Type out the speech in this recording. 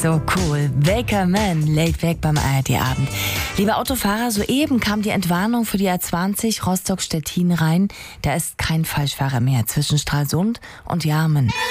So cool. Baker Man, laid back beim ARD-Abend. Lieber Autofahrer, soeben kam die Entwarnung für die A20 Rostock-Stettin rein. Da ist kein Falschfahrer mehr zwischen Stralsund und Jarmen.